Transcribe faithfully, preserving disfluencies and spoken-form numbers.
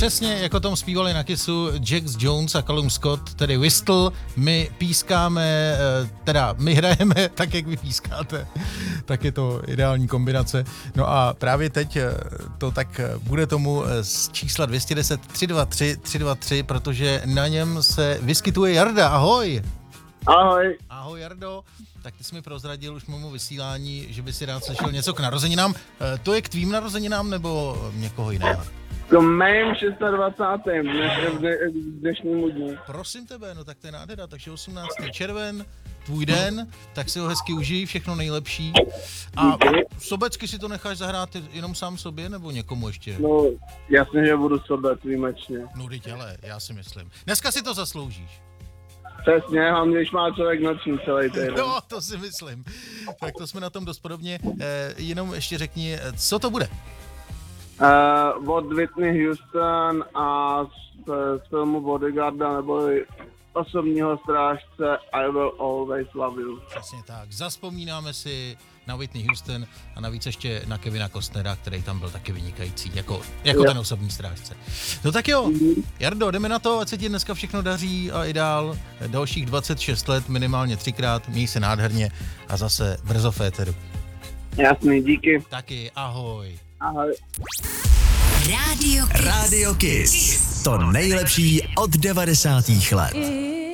Přesně jako tom zpívali na Kissu Jax Jones a Callum Scott, tedy Whistle, my pískáme, teda my hrajeme tak, jak vy pískáte, tak je to ideální kombinace. No a právě teď to tak bude tomu z čísla dvě stě deset tři dva tři tři dva tři, protože na něm se vyskytuje Jarda, ahoj! Ahoj. Ahoj Jardo, tak ty jsi mi prozradil už mému vysílání, že by si rád slyšel něco k narozeninám. To je k tvým narozeninám nebo někoho jiného? K mým dvacátým šestým v dnešnímu dní. Prosím tebe, no tak to je nádhera, takže osmnáctého červen, tvůj den, tak si ho hezky užij, všechno nejlepší. A sobecky si to necháš zahrát jenom sám sobě nebo někomu ještě? No, jasně, že budu sobec výjimečně. No teď ale, já si myslím. Dneska si to zasloužíš. Přesně, hlavně když má člověk noční celý týden. No, to si myslím. Tak to jsme na tom dost podobně. Eh, jenom ještě řekni, co to bude? Uh, od Whitney Houston a z, z filmu Bodyguarda nebo Osobního strážce I Will Always Love You. Přesně tak. Zazpomínáme si na Whitney Houston a navíc ještě na Kevina Costnera, který tam byl taky vynikající, jako, jako ten osobní strážce. No tak jo, Jardo, jdeme na to, ať se ti dneska všechno daří a i dál. Dalších dvacet šest let, minimálně třikrát, měj se nádherně a zase brzo v éteru. Jasný, díky. Taky, ahoj. Ahoj. Rádio Kiss. Rádio Kiss. To nejlepší od devadesátých let.